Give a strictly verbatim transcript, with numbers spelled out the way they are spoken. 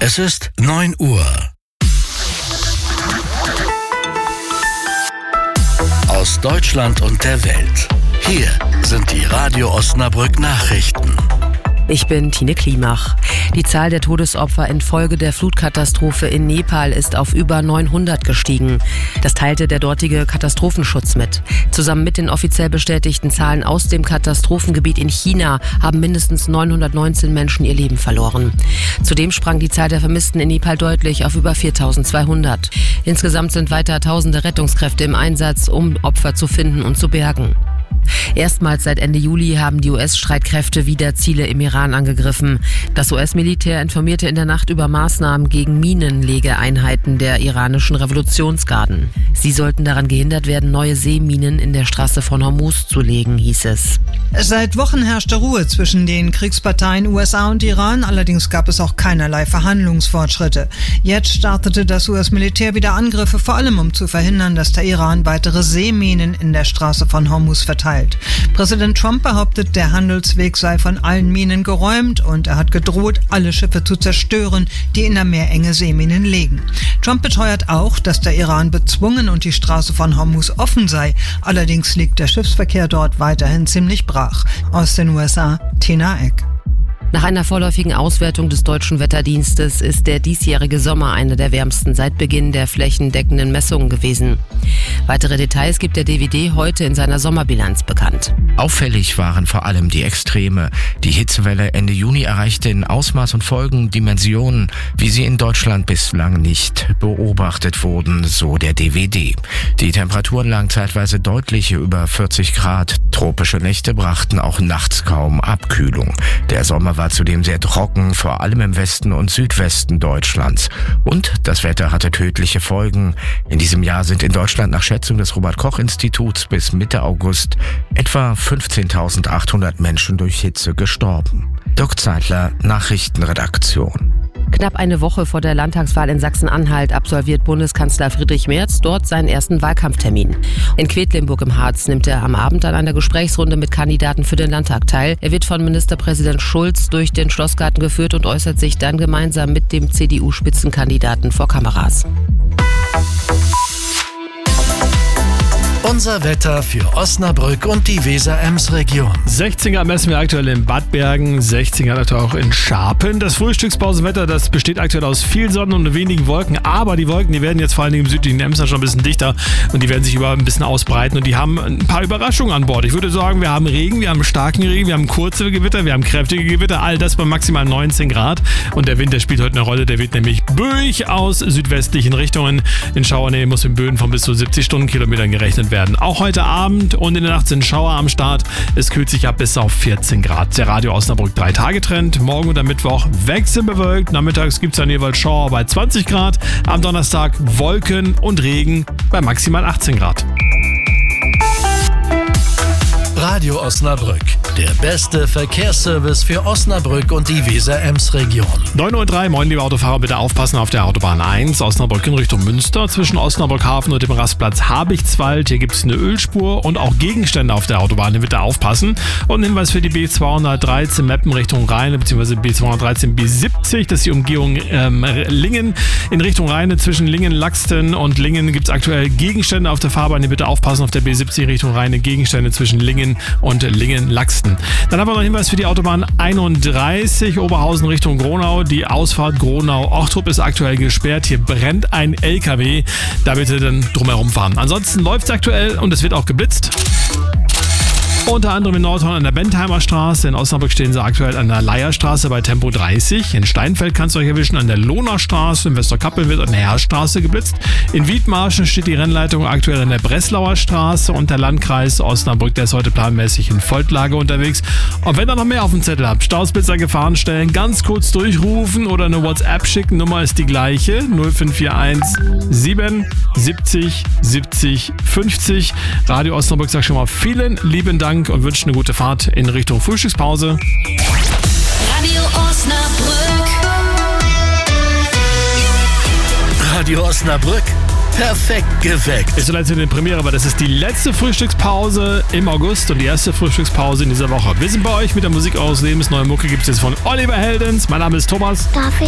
Es ist neun Uhr. Aus Deutschland und der Welt. Hier sind die Radio Osnabrück Nachrichten. Ich bin Tine Klimach. Die Zahl der Todesopfer infolge der Flutkatastrophe in Nepal ist auf über neunhundert gestiegen. Das teilte der dortige Katastrophenschutz mit. Zusammen mit den offiziell bestätigten Zahlen aus dem Katastrophengebiet in China haben mindestens neunhundertneunzehn Menschen ihr Leben verloren. Zudem sprang die Zahl der Vermissten in Nepal deutlich auf über viertausendzweihundert. Insgesamt sind weiter tausende Rettungskräfte im Einsatz, um Opfer zu finden und zu bergen. Erstmals seit Ende Juli haben die U S-Streitkräfte wieder Ziele im Iran angegriffen. Das U S-Militär informierte in der Nacht über Maßnahmen gegen Minenlegeeinheiten der iranischen Revolutionsgarden. Sie sollten daran gehindert werden, neue Seeminen in der Straße von Hormuz zu legen, hieß es. Seit Wochen herrschte Ruhe zwischen den Kriegsparteien U S A und Iran, allerdings gab es auch keinerlei Verhandlungsfortschritte. Jetzt startete das U S-Militär wieder Angriffe, vor allem um zu verhindern, dass der Iran weitere Seeminen in der Straße von Hormuz verteilt. Präsident Trump behauptet, der Handelsweg sei von allen Minen geräumt und er hat gedroht, alle Schiffe zu zerstören, die in der Meerenge Seeminen legen. Trump beteuert auch, dass der Iran bezwungen und die Straße von Hormuz offen sei. Allerdings liegt der Schiffsverkehr dort weiterhin ziemlich brach. Aus den U S A, Tina Eck. Nach einer vorläufigen Auswertung des Deutschen Wetterdienstes ist der diesjährige Sommer einer der wärmsten seit Beginn der flächendeckenden Messungen gewesen. Weitere Details gibt der D W D heute in seiner Sommerbilanz bekannt. Auffällig waren vor allem die Extreme. Die Hitzewelle Ende Juni erreichte in Ausmaß und Folgen Dimensionen, wie sie in Deutschland bislang nicht beobachtet wurden, so der D W D. Die Temperaturen lagen zeitweise deutlich über vierzig Grad. Tropische Nächte brachten auch nachts kaum Abkühlung. Der Sommer war zudem sehr trocken, vor allem im Westen und Südwesten Deutschlands. Und das Wetter hatte tödliche Folgen. In diesem Jahr sind in Deutschland nach Schätzung des Robert-Koch-Instituts bis Mitte August etwa fünfzehntausendachthundert Menschen durch Hitze gestorben. Dirk Zeitler, Nachrichtenredaktion. Knapp eine Woche vor der Landtagswahl in Sachsen-Anhalt absolviert Bundeskanzler Friedrich Merz dort seinen ersten Wahlkampftermin. In Quedlinburg im Harz nimmt er am Abend an einer Gesprächsrunde mit Kandidaten für den Landtag teil. Er wird von Ministerpräsident Schulz durch den Schlossgarten geführt und äußert sich dann gemeinsam mit dem C D U-Spitzenkandidaten vor Kameras. Unser Wetter für Osnabrück und die Weser-Ems-Region. sechzehn Grad messen wir aktuell in Bad Bergen, sechzehn Grad aktuell auch in Scharpen. Das Frühstückspausenwetter, das besteht aktuell aus viel Sonne und wenigen Wolken. Aber die Wolken, die werden jetzt vor allen Dingen im südlichen Emsland schon ein bisschen dichter und die werden sich überall ein bisschen ausbreiten. Und die haben ein paar Überraschungen an Bord. Ich würde sagen, wir haben Regen, wir haben starken Regen, wir haben kurze Gewitter, wir haben kräftige Gewitter. All das bei maximal neunzehn Grad. Und der Wind, der spielt heute eine Rolle. Der weht nämlich durchaus südwestlichen Richtungen. In Schauernähe muss mit Böen von bis zu siebzig Stundenkilometern gerechnet werden. Werden. Auch heute Abend und in der Nacht sind Schauer am Start. Es kühlt sich ab bis auf vierzehn Grad. Der Radio Osnabrück drei Tage Trend. Morgen und am Mittwoch wechselbewölkt. Nachmittags gibt es dann jeweils Schauer bei zwanzig Grad. Am Donnerstag Wolken und Regen bei maximal achtzehn Grad. Radio Osnabrück, der beste Verkehrsservice für Osnabrück und die Weser-Ems-Region. neun Uhr drei, moin liebe Autofahrer, bitte aufpassen auf der Autobahn eins, Osnabrück in Richtung Münster, zwischen Osnabrück Hafen und dem Rastplatz Habichtswald. Hier gibt es eine Ölspur und auch Gegenstände auf der Autobahn, hier bitte aufpassen. Und ein Hinweis für die B zweihundertdreizehn Meppen Richtung Rheine, beziehungsweise B zweihundertdreizehn B siebzig, das ist die Umgehung ähm, Lingen. In Richtung Rheine zwischen Lingen-Laxten und Lingen gibt es aktuell Gegenstände auf der Fahrbahn, hier bitte aufpassen auf der B siebzig Richtung Rheine, Gegenstände zwischen Lingen und Lingen-Laxten. Dann haben wir noch einen Hinweis für die Autobahn einunddreißig, Oberhausen Richtung Gronau. Die Ausfahrt Gronau-Ochtrup ist aktuell gesperrt. Hier brennt ein L K W. Da bitte dann drumherum fahren. Ansonsten läuft es aktuell und es wird auch geblitzt. Unter anderem in Nordhorn an der Bentheimer Straße. In Osnabrück stehen sie aktuell an der Leierstraße bei Tempo dreißig. In Steinfeld kannst du euch erwischen an der Lohner Straße. In Westerkappeln wird an der Heerstraße geblitzt. In Wiedmarschen steht die Rennleitung aktuell an der Breslauer Straße. Und der Landkreis Osnabrück, der ist heute planmäßig in Voltlage unterwegs. Und wenn ihr noch mehr auf dem Zettel habt, Stausblitzer, Gefahrenstellen, ganz kurz durchrufen oder eine WhatsApp schicken. Nummer ist die gleiche. null fünf vier eins sieben siebzig siebzig fünfzig. Radio Osnabrück sagt schon mal vielen lieben Dank und wünsche eine gute Fahrt in Richtung Frühstückspause. Radio Osnabrück. Radio Osnabrück. Perfekt geweckt. Ist so leid für die Premiere, aber das ist die letzte Frühstückspause im August und die erste Frühstückspause in dieser Woche. Wir sind bei euch mit der Musik eures Lebens. Neue Mucke gibt es jetzt von Oliver Heldens. Mein Name ist Thomas. Darf ich